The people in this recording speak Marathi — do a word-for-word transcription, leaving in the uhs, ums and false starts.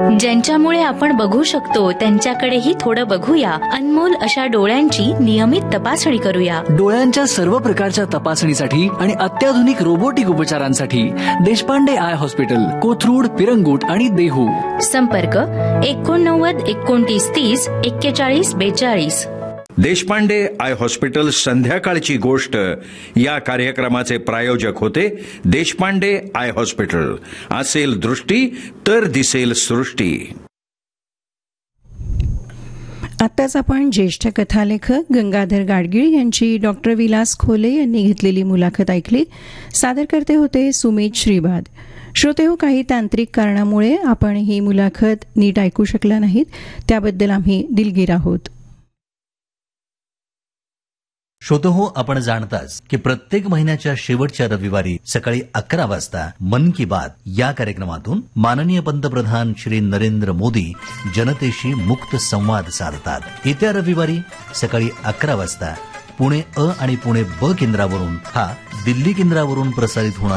ज्यांच्यामुळे आपण बघू शकतो त्यांच्याकडेही थोडं बघूया. अनमोल अशा डोळ्यांची नियमित तपासणी करूया. डोळ्यांच्या सर्व प्रकारच्या तपासणीसाठी आणि अत्याधुनिक रोबोटिक उपचारांसाठी देशपांडे आय हॉस्पिटल, कोथरूड, पिरंगुट आणि देहू. संपर्क एकोणनव्वद एकोणतीस तीस एक्केचाळीस बेचाळीस. देशपांडे आय हॉस्पिटल संध्याकाळची गोष्ट या कार्यक्रमाचे प्रायोजक होते देशपांडे आय हॉस्पिटल. असेल दृष्टी तर दिसेल सृष्टी. आत्ताच आपण ज्येष्ठ कथालेखक गंगाधर गाडगीळ यांची डॉक्टर विलास खोले यांनी घेतलेली मुलाखत ऐकली. सादरकर्ते होते सुमित श्रीबाद. श्रोते हो, काही तांत्रिक कारणामुळे आपण ही मुलाखत नीट ऐकू शकला नाहीत, त्याबद्दल आम्ही दिलगीर आहोत. श्रोतो हो, आपण जाणताच की प्रत्येक महिन्याच्या शेवटच्या रविवारी सकाळी अकरा वाजता मन की बात या कार्यक्रमातून माननीय पंतप्रधान श्री नरेंद्र मोदी जनतेशी मुक्त संवाद साधतात. येत्या रविवारी सकाळी अकरा वाजता पुणे अ आणि पुणे ब केंद्रावरून हा दिल्ली केंद्रावरून प्रसारित होणार